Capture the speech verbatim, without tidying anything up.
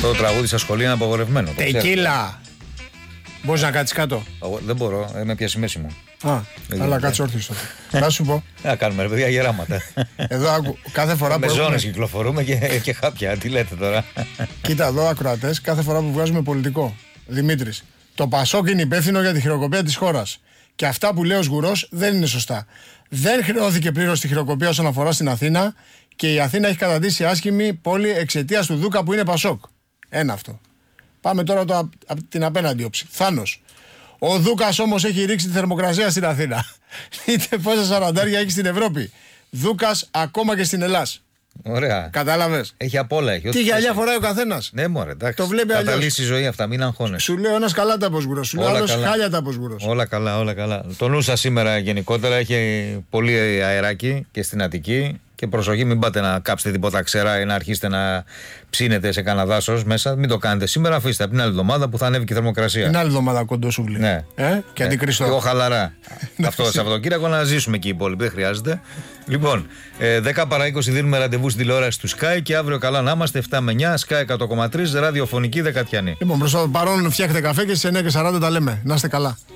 Αυτό το τραγούδι στα σχολεία είναι απαγορευμένο. Τεκίλα! Μπορείς να κάτσεις κάτω? Δεν μπορώ, με πιάσει μέση μου. Α, καλά, κάτσε όρθιος τότε. Να σου πω. Να κάνουμε ρε παιδιά γεράματα. Εδώ άκου, κάθε φορά που. Με έχουμε... ζώνες κυκλοφορούμε και, και χάπια. Τι λέτε τώρα? Κοίτα εδώ, ακροατές, κάθε φορά που βγάζουμε πολιτικό. Δημήτρης, το Πασόκ είναι υπεύθυνο για τη χειροκοπία της χώρας. Και αυτά που λέει ο Σγουρός δεν είναι σωστά. Δεν χρεώθηκε πλήρως τη χειροκοπία όσον αφορά στην Αθήνα και η Αθήνα έχει καταντήσει άσχημη πόλη εξαιτίας του Δούκα που είναι Πασόκ. Ένα αυτό. Πάμε τώρα το, από την απέναντι όψη. Θάνος. Ο Δούκας όμως έχει ρίξει τη θερμοκρασία στην Αθήνα. Είτε πόσα σαραντάρια έχει στην Ευρώπη. Δούκας ακόμα και στην Ελλάς. Ωραία. Κατάλαβες. Έχει απ' όλα. Έχει, τι γυαλιά φοράει ο καθένας. Ναι, μωρέ, εντάξει. Το βλέπει αλλιώς. Καταλύσει η ζωή αυτά, μην αγχώνεσαι. Σου λέει ο ένας καλά τα αποσγουρός. Σου λέει ο άλλος χάλια τα αποσγουρός. Όλα καλά, όλα καλά. Το νου σας σήμερα γενικότερα έχει πολύ αεράκι και στην Αττική. Και προσοχή, μην πάτε να κάψετε τίποτα ξερά ή να αρχίσετε να ψήνετε σε κανένα δάσος μέσα. Μην το κάνετε σήμερα. Αφήστε από την άλλη εβδομάδα που θα ανέβει και η θερμοκρασία. Την άλλη εβδομάδα κοντόσουβλη. Ναι. Ε? Και ναι. αντικριστό. Εγώ χαλαρά. Αυτό το Σαββατοκύριακο να ζήσουμε και οι υπόλοιποι. Δεν χρειάζεται. Λοιπόν, ε, δέκα παρά είκοσι δίνουμε ραντεβού στην τηλεόραση του Sky και αύριο καλά να είμαστε επτά με εννιά. Sky εκατό κόμμα τρία ραδιοφωνική Δεκατιανή. Λοιπόν, προς το παρόν φτιάχτε καφέ και στις εννιά και σαράντα τα λέμε. Να είστε καλά.